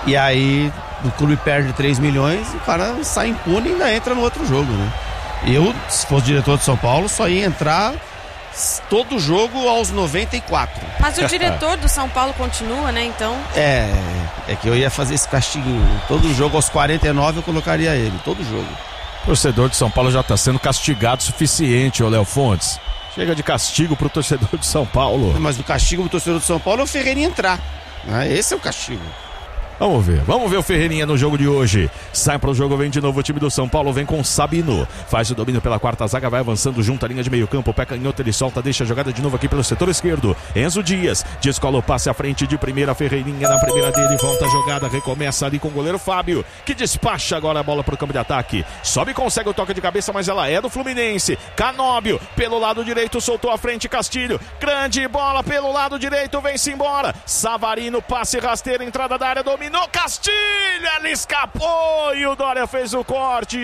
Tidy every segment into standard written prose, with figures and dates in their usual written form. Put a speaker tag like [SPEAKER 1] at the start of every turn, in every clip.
[SPEAKER 1] E aí o clube perde 3 milhões e o cara sai impune e ainda entra no outro jogo, né? Eu, se fosse diretor de São Paulo, só ia entrar todo jogo aos 94.
[SPEAKER 2] Mas o diretor do São Paulo continua, né, então?
[SPEAKER 1] É que eu ia fazer esse castiguinho. Todo jogo aos 49 eu colocaria ele, todo jogo.
[SPEAKER 3] O torcedor de São Paulo já está sendo castigado o suficiente, ô Léo Fontes. Chega de castigo pro torcedor de São Paulo.
[SPEAKER 1] Mas o castigo pro torcedor de São Paulo é o Ferreirinha entrar. Esse é o castigo.
[SPEAKER 3] Vamos ver o Ferreirinha no jogo de hoje. Sai pro jogo, vem de novo o time do São Paulo, vem com Sabino. Faz o domínio pela quarta zaga, vai avançando junto à linha de meio campo. Pé canhoto, ele solta, deixa a jogada de novo aqui pelo setor esquerdo. Enzo Dias, descola o passe à frente de primeira. Ferreirinha na primeira dele, volta a jogada, recomeça ali com o goleiro Fábio, que despacha agora a bola pro campo de ataque. Sobe e consegue o toque de cabeça, mas ela é do Fluminense. Canóbio, pelo lado direito, soltou a frente, Castilho. Grande bola pelo lado direito, vem-se embora. Savarino, passe rasteiro, entrada da área, dominou Castilho, ele escapou e o Dória fez o corte.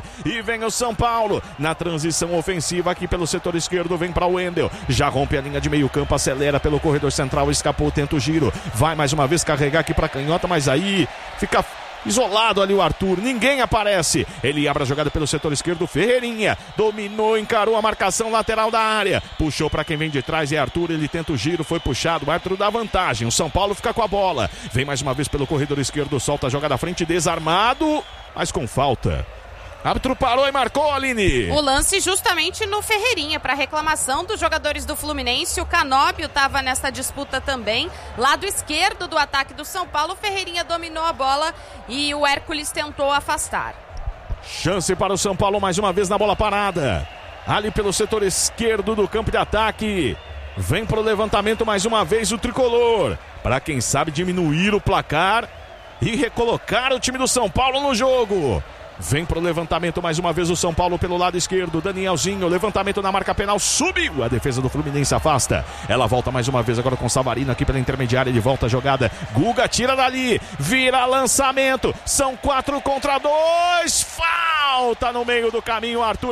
[SPEAKER 3] E vem o São Paulo na transição ofensiva aqui pelo setor esquerdo, vem para o Wendel, já rompe a linha de meio campo, acelera pelo corredor central, escapou, tenta o giro, vai mais uma vez carregar aqui para canhota, mas aí fica isolado ali o Arthur, ninguém aparece. Ele abre a jogada pelo setor esquerdo, Ferreirinha dominou, encarou a marcação lateral da área, puxou para quem vem de trás, é Arthur, ele tenta o giro, foi puxado, o Arthur dá vantagem, o São Paulo fica com a bola, vem mais uma vez pelo corredor esquerdo, solta a jogada à frente, desarmado, mas com falta. Árbitro parou e marcou, Aline.
[SPEAKER 2] O lance justamente no Ferreirinha, para reclamação dos jogadores do Fluminense. O Canóbio estava nessa disputa também. Lado esquerdo do ataque do São Paulo, o Ferreirinha dominou a bola e o Hércules tentou afastar.
[SPEAKER 3] Chance para o São Paulo mais uma vez na bola parada. Ali pelo setor esquerdo do campo de ataque. Vem para o levantamento mais uma vez o tricolor. Para quem sabe diminuir o placar e recolocar o time do São Paulo no jogo. Vem pro levantamento mais uma vez o São Paulo pelo lado esquerdo, Danielzinho, levantamento na marca penal, subiu, a defesa do Fluminense afasta, ela volta mais uma vez agora com Savarino aqui pela intermediária, ele volta a jogada, Guga tira dali, vira lançamento, são 4 contra 2, falta no meio do caminho, Arthur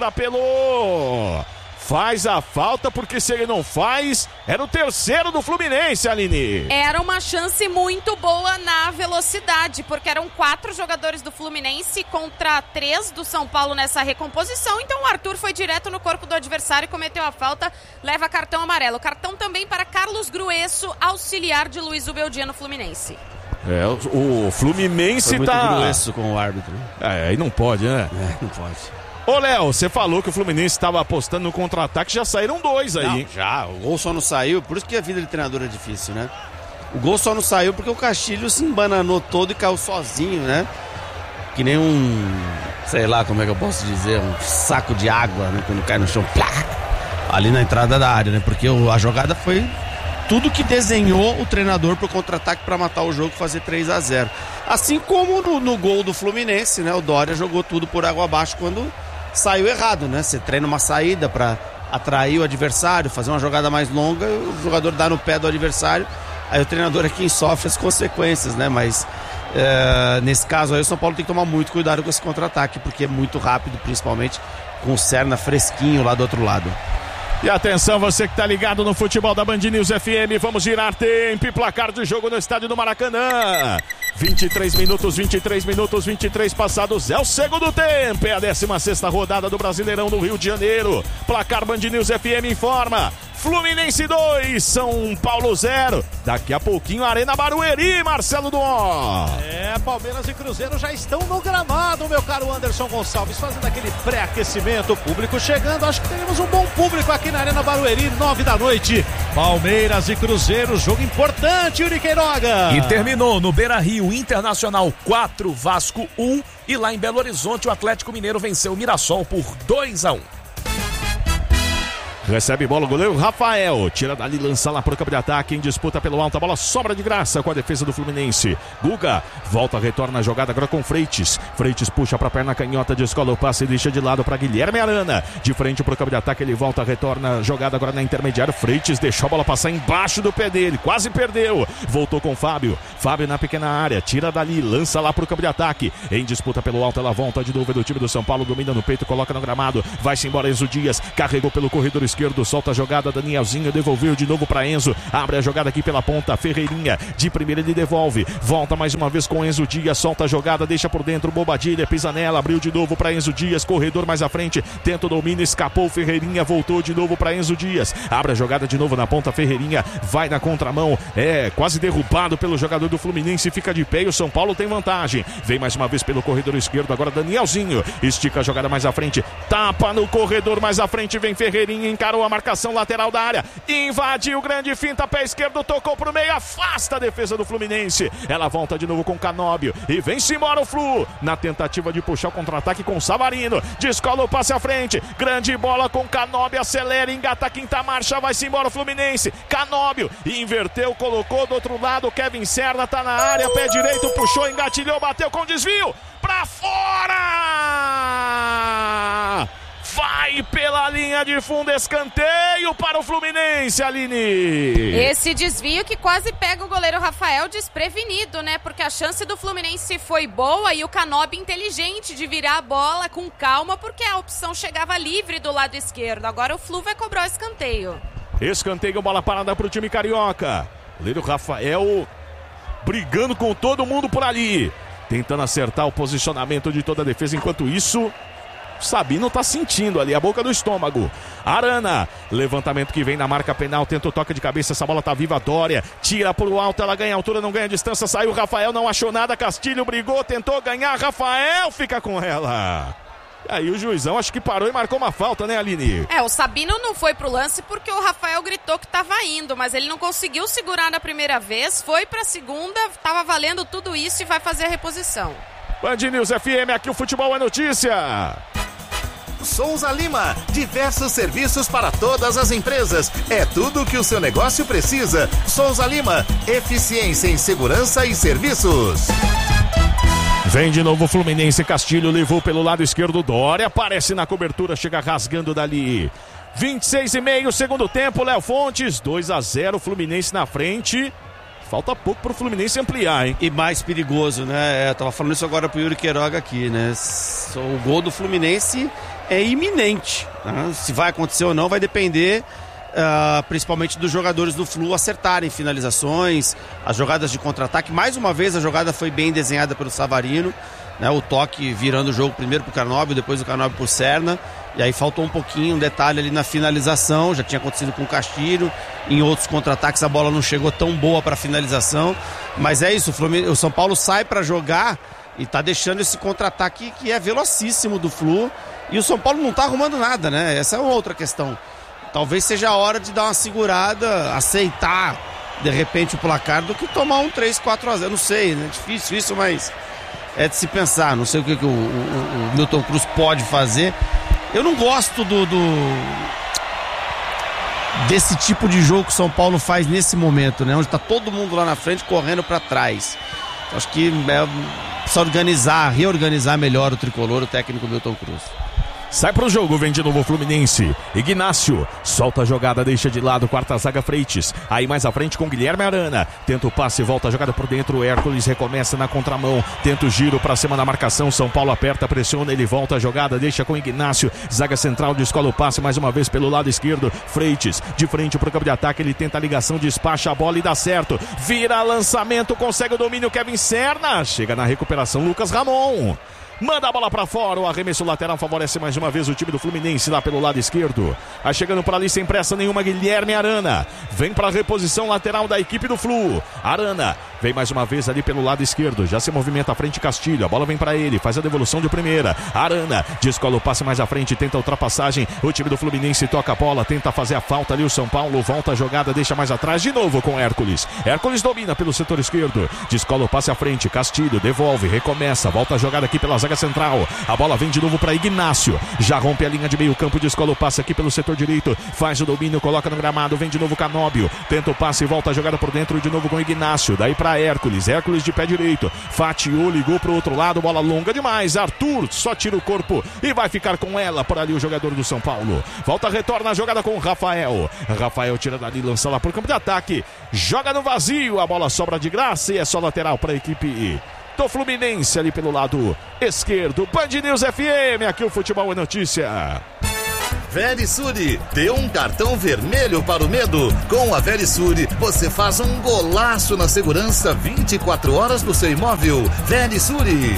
[SPEAKER 3] apelou. Faz a falta, porque se ele não faz, era o terceiro do Fluminense, Aline.
[SPEAKER 2] Era uma chance muito boa na velocidade, porque eram 4 jogadores do Fluminense contra 3 do São Paulo nessa recomposição. Então o Arthur foi direto no corpo do adversário, cometeu a falta, leva cartão amarelo. Cartão também para Carlos Gruesso, auxiliar de Luiz Ubeldia no Fluminense.
[SPEAKER 3] O Fluminense
[SPEAKER 1] foi muito
[SPEAKER 3] tá...
[SPEAKER 1] gruesso com o árbitro.
[SPEAKER 3] Aí não pode, né?
[SPEAKER 1] Não pode.
[SPEAKER 3] Ô, Léo, você falou que o Fluminense estava apostando no contra-ataque, já saíram 2 aí.
[SPEAKER 1] Não, já, o gol só não saiu, por isso que a vida de treinador é difícil, né? O gol só não saiu porque o Castilho se embananou todo e caiu sozinho, né? Que nem sei lá como é que eu posso dizer, um saco de água, né? Quando cai no chão, plá, ali na entrada da área, né? Porque a jogada foi tudo que desenhou o treinador pro contra-ataque para matar o jogo e fazer 3-0. Assim como no gol do Fluminense, né? O Dória jogou tudo por água abaixo quando saiu errado, né? Você treina uma saída para atrair o adversário, fazer uma jogada mais longa, o jogador dá no pé do adversário, aí o treinador é quem sofre as consequências, né? Mas nesse caso aí o São Paulo tem que tomar muito cuidado com esse contra-ataque, porque é muito rápido, principalmente com o Serna fresquinho lá do outro lado.
[SPEAKER 3] E atenção, você que tá ligado no futebol da Band News FM, vamos girar tempo e placar de jogo no estádio do Maracanã. 23 minutos, 23 passados, é o segundo tempo, é a 16ª rodada do Brasileirão do Rio de Janeiro. Placar Band News FM informa, Fluminense 2, São Paulo 0. Daqui a pouquinho Arena Barueri, Marcelo Duó.
[SPEAKER 4] Palmeiras e Cruzeiro já estão no gramado, meu caro Anderson Gonçalves, fazendo aquele pré-aquecimento, o público chegando, acho que teremos um bom público aqui na Arena Barueri, 9 da noite. Palmeiras e Cruzeiro, jogo importante, Yuri Queiroga.
[SPEAKER 5] E terminou no Beira-Rio, Internacional 4, Vasco 1, e lá em Belo Horizonte o Atlético Mineiro venceu o Mirassol por 2-1.
[SPEAKER 3] Recebe bola o goleiro Rafael, tira dali, lança lá para o campo de ataque, em disputa pelo alto, a bola sobra de graça com a defesa do Fluminense. Guga volta, retorna a jogada agora com Freitas. Freitas puxa para a perna canhota, descola o passe e deixa de lado para Guilherme Arana. De frente para o campo de ataque, ele volta, retorna a jogada agora na intermediária. Freitas deixou a bola passar embaixo do pé dele, quase perdeu. Voltou com Fábio. Fábio na pequena área, tira dali, lança lá para o campo de ataque. Em disputa pelo alto, ela volta de novo do time do São Paulo, domina no peito, coloca no gramado. Vai-se embora Enzo Dias, carregou pelo corredor esquerdo. esquerdo, solta a jogada, Danielzinho devolveu de novo para Enzo, abre a jogada aqui pela ponta, Ferreirinha, de primeira ele devolve, volta mais uma vez com Enzo Dias, solta a jogada, deixa por dentro, Bobadilha, pisa nela, abriu de novo para Enzo Dias, corredor mais à frente, tenta o domínio, escapou, Ferreirinha, voltou de novo para Enzo Dias, abre a jogada de novo na ponta, Ferreirinha, vai na contramão, quase derrubado pelo jogador do Fluminense, fica de pé e o São Paulo tem vantagem, vem mais uma vez pelo corredor esquerdo, agora Danielzinho, estica a jogada mais à frente, tapa no corredor mais à frente, vem Ferreirinha, encarou a marcação lateral da área, invadiu, grande finta, pé esquerdo, tocou pro meio, afasta a defesa do Fluminense, ela volta de novo com Canóbio e vem-se embora o Flu, na tentativa de puxar o contra-ataque com Savarino, descola o passe à frente, grande bola com Canóbio, acelera, engata a quinta marcha, vai-se embora o Fluminense, Canóbio, inverteu, colocou do outro lado, Kevin Serna tá na área, pé direito, puxou, engatilhou, bateu com desvio, pra fora! Vai pela linha de fundo, escanteio para o Fluminense, Aline.
[SPEAKER 2] Esse desvio que quase pega o goleiro Rafael desprevenido, né? Porque a chance do Fluminense foi boa e o Canóbio inteligente de virar a bola com calma, porque a opção chegava livre do lado esquerdo. Agora o Flu vai cobrar o escanteio.
[SPEAKER 3] Escanteio, bola parada para o time carioca. Goleiro Rafael brigando com todo mundo por ali, tentando acertar o posicionamento de toda a defesa. Enquanto isso, Sabino tá sentindo ali a boca do estômago. Arana, levantamento que vem na marca penal, tenta o toque de cabeça, essa bola tá viva, Dória, tira pro alto, ela ganha altura, não ganha distância, saiu Rafael, não achou nada, Castilho brigou, tentou ganhar, Rafael fica com ela. Aí o juizão acho que parou e marcou uma falta, né, Aline?
[SPEAKER 2] O Sabino não foi pro lance porque o Rafael gritou que tava indo, mas ele não conseguiu segurar na primeira vez, foi pra segunda, tava valendo tudo isso e vai fazer a reposição.
[SPEAKER 3] Band News FM, aqui o futebol é notícia.
[SPEAKER 6] Souza Lima, diversos serviços para todas as empresas. É tudo o que o seu negócio precisa. Souza Lima, eficiência em segurança e serviços.
[SPEAKER 3] Vem de novo o Fluminense, Castilho levou pelo lado esquerdo, Dória aparece na cobertura, chega rasgando dali. 26,5 segundo tempo, Léo Fontes, 2-0, Fluminense na frente. Falta pouco pro Fluminense ampliar, hein?
[SPEAKER 1] E mais perigoso, né? Eu tava falando isso agora pro Yuri Queiroga aqui, né? O gol do Fluminense é iminente, né? Se vai acontecer ou não vai depender principalmente dos jogadores do Flu acertarem finalizações, as jogadas de contra-ataque. Mais uma vez a jogada foi bem desenhada pelo Savarino, né? O toque virando o jogo primeiro pro Canóbio, depois o Canóbio pro Serna, e aí faltou um pouquinho, um detalhe ali na finalização, já tinha acontecido com o Castilho, em outros contra-ataques a bola não chegou tão boa para finalização, mas é isso, o São Paulo sai para jogar e tá deixando esse contra-ataque que é velocíssimo do Flu, e o São Paulo não tá arrumando nada, né? Essa é outra questão. Talvez seja a hora de dar uma segurada, aceitar de repente o placar do que tomar um 3-4-0, não sei, né? Difícil isso, mas é de se pensar, não sei o que o Milton Cruz pode fazer. Eu não gosto desse tipo de jogo que o São Paulo faz nesse momento, né? Onde tá todo mundo lá na frente correndo para trás. Acho que precisa reorganizar melhor o tricolor, o técnico Milton Cruz.
[SPEAKER 3] Sai pro jogo, vem de novo o Fluminense. Ignácio, solta a jogada, deixa de lado, quarta zaga Freites. Aí mais à frente com Guilherme Arana. Tenta o passe, volta a jogada por dentro. Hércules recomeça na contramão. Tenta o giro pra cima da marcação. São Paulo aperta, pressiona, ele volta a jogada, deixa com Ignácio. Zaga central, descola o passe mais uma vez pelo lado esquerdo. Freites, de frente pro campo de ataque, ele tenta a ligação, despacha a bola e dá certo. Vira lançamento, consegue o domínio, Kevin Serna. Chega na recuperação, Lucas Ramon. Manda a bola pra fora, o arremesso lateral favorece mais uma vez o time do Fluminense lá pelo lado esquerdo. Vai chegando por ali sem pressa nenhuma, Guilherme Arana. Vem pra reposição lateral da equipe do Flu. Arana vem mais uma vez ali pelo lado esquerdo, já se movimenta à frente Castilho, a bola vem pra ele, faz a devolução de primeira. Arana descola o passe mais à frente, tenta a ultrapassagem. O time do Fluminense toca a bola, tenta fazer a falta ali o São Paulo, volta a jogada, deixa mais atrás de novo com Hércules. Hércules domina pelo setor esquerdo, descola o passe à frente, Castilho devolve, recomeça, volta a jogada aqui pela zaga central. A bola vem de novo para Ignácio, já rompe a linha de meio campo, descola o passe aqui pelo setor direito, faz o domínio, coloca no gramado, vem de novo Canóbio, tenta o passe, volta a jogada por dentro de novo com Ignácio, daí para Hércules, Hércules de pé direito, fatiou, ligou pro outro lado, bola longa demais, Arthur só tira o corpo e vai ficar com ela por ali o jogador do São Paulo. Volta, retorna a jogada com o Rafael. Rafael tira dali, lança lá pro campo de ataque, joga no vazio, a bola sobra de graça e é só lateral para a equipe do Fluminense ali pelo lado esquerdo. Band News FM, aqui o futebol é notícia.
[SPEAKER 6] Verisure, dê um cartão vermelho para o medo. Com a Verisure, você faz um golaço na segurança 24 horas do seu imóvel. Verisure.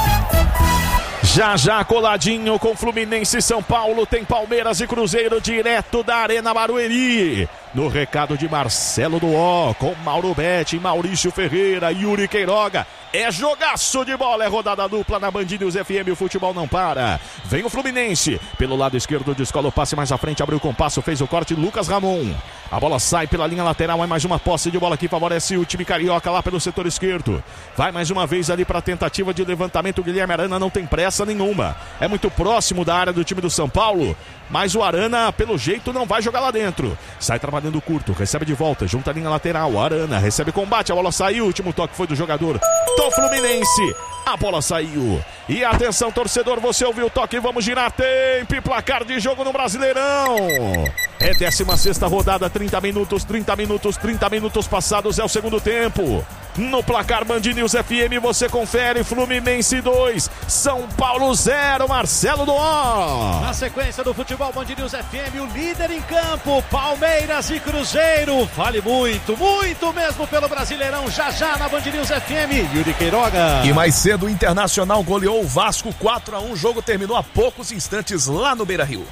[SPEAKER 3] Já coladinho com Fluminense e São Paulo, tem Palmeiras e Cruzeiro direto da Arena Barueri. No recado de Marcelo Duó, com Mauro Betti, Maurício Ferreira, Yuri Queiroga. É jogaço de bola, é rodada dupla na Band News FM, o futebol não para. Vem o Fluminense, pelo lado esquerdo descola o passe mais à frente, abriu o compasso, fez o corte, Lucas Ramon. A bola sai pela linha lateral, é mais uma posse de bola que favorece o time carioca lá pelo setor esquerdo. Vai mais uma vez ali para a tentativa de levantamento, o Guilherme Arana não tem pressa nenhuma. É muito próximo da área do time do São Paulo, mas o Arana, pelo jeito, não vai jogar lá dentro. Sai trabalhando curto, recebe de volta, junta a linha lateral, Arana recebe combate, a bola saiu, o último toque foi do jogador do Fluminense. A bola saiu. E atenção, torcedor, você ouviu o toque, vamos girar tempo e placar de jogo no Brasileirão. É 16ª rodada, 30 minutos passados, é o segundo tempo. No placar Band News FM, você confere, Fluminense 2, São Paulo 0, Marcelo Duó.
[SPEAKER 4] Na sequência do futebol Band News FM, o líder em campo, Palmeiras e Cruzeiro. Vale muito mesmo pelo Brasileirão, já na Band News FM, Yuri Queiroga.
[SPEAKER 5] E mais cedo o Internacional goleou o Vasco 4-1, o jogo terminou há poucos instantes lá no Beira-Rio.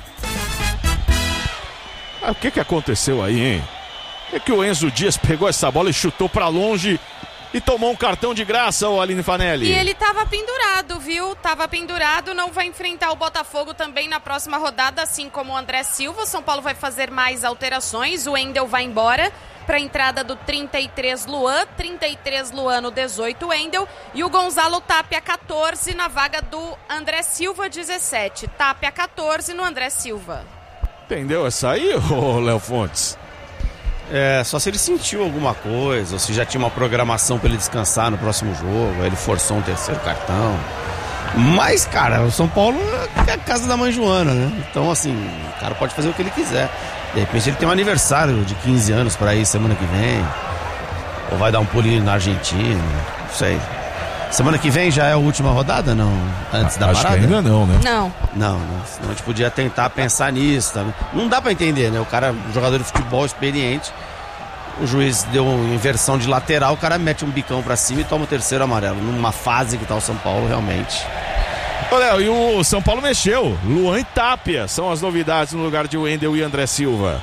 [SPEAKER 3] O que aconteceu aí, hein? É que o Enzo Dias pegou essa bola e chutou pra longe e tomou um cartão de graça, ô Aline Fanelli.
[SPEAKER 2] E ele tava pendurado, viu? Tava pendurado, não vai enfrentar o Botafogo também na próxima rodada, assim como o André Silva. O São Paulo vai fazer mais alterações, o Wendel vai embora para a entrada do 33 Luan no 18 Wendel e o Gonzalo Tapia 14 na vaga do André Silva 17. Tapia 14 no André Silva.
[SPEAKER 3] Entendeu essa aí, ô Léo Fontes?
[SPEAKER 1] É, só se ele sentiu alguma coisa, ou se já tinha uma programação para ele descansar no próximo jogo, aí ele forçou um terceiro cartão. Mas, cara, o São Paulo é a casa da mãe Joana, né? Então, assim, o cara pode fazer o que ele quiser. De repente ele tem um aniversário de 15 anos para ir semana que vem, ou vai dar um pulinho na Argentina, não sei. Semana que vem já é a última rodada, não? Antes da parada?
[SPEAKER 3] Acho que ainda não, né?
[SPEAKER 2] Não.
[SPEAKER 1] Senão a gente podia tentar pensar nisso, tá? Não dá pra entender, né? O cara, jogador de futebol experiente, o juiz deu uma inversão de lateral, o cara mete um bicão pra cima e toma o terceiro amarelo. Numa fase que tá o São Paulo, realmente.
[SPEAKER 3] Ô Léo, e o São Paulo mexeu. Luan e Tapia são as novidades no lugar de Wendel e André Silva.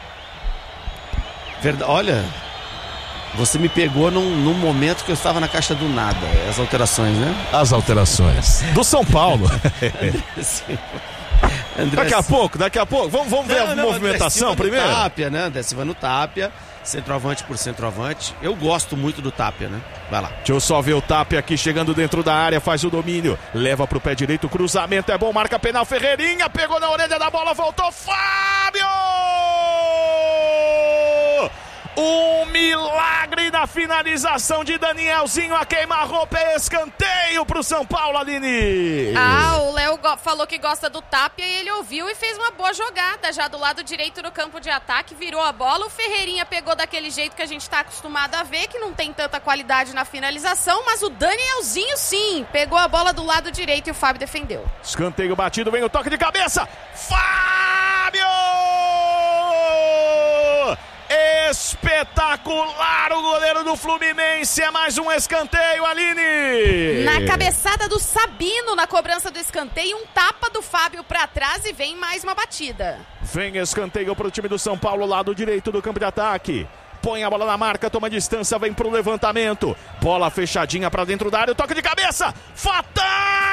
[SPEAKER 1] Olha... Você me pegou num momento que eu estava na caixa do nada. As alterações, né?
[SPEAKER 3] As alterações. Do São Paulo. Daqui a pouco. Vamos ver a movimentação primeiro?
[SPEAKER 1] Tapia, né? André Silva no Tapia. Centroavante por centroavante. Eu gosto muito do Tapia, né? Vai lá.
[SPEAKER 3] Deixa eu só ver o Tapia aqui chegando dentro da área. Faz o domínio. Leva pro pé direito. Cruzamento é bom. Marca penal. Ferreirinha. Pegou na orelha da bola. Voltou. Fábio! Um milagre na finalização de Danielzinho a queima-roupa, é escanteio pro São Paulo, Aline.
[SPEAKER 2] O Léo falou que gosta do Tapia e ele ouviu e fez uma boa jogada já do lado direito do campo de ataque, virou a bola, o Ferreirinha pegou daquele jeito que a gente tá acostumado a ver, que não tem tanta qualidade na finalização, mas o Danielzinho sim, pegou a bola do lado direito e o Fábio defendeu.
[SPEAKER 3] Escanteio batido, vem o toque de cabeça, Fábio! Espetacular o goleiro do Fluminense, é mais um escanteio, Aline.
[SPEAKER 2] Na cabeçada do Sabino na cobrança do escanteio, um tapa do Fábio pra trás e vem mais uma batida.
[SPEAKER 3] Vem escanteio pro time do São Paulo, lado direito do campo de ataque. Põe a bola na marca, toma distância, vem pro levantamento. Bola fechadinha pra dentro da área, toque de cabeça, fatal!